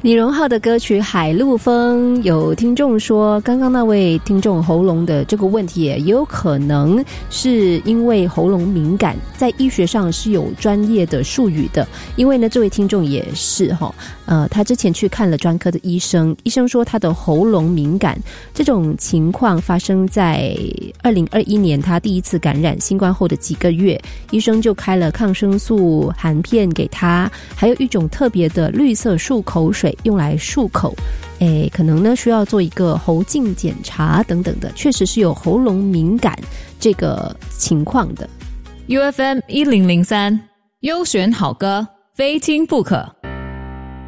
李荣浩的歌曲《海陆风》，有听众说刚刚那位听众喉咙的这个问题也有可能是因为喉咙敏感，在医学上是有专业的术语的。因为呢这位听众也是他之前去看了专科的医生，医生说他的喉咙敏感，这种情况发生在2021年他第一次感染新冠后的几个月，医生就开了抗生素含片给他，还有一种特别的绿色漱口水用来漱口，可能呢需要做一个喉镜检查等等的，确实是有喉咙敏感这个情况的。 UFM 1003优选好歌，非听不可。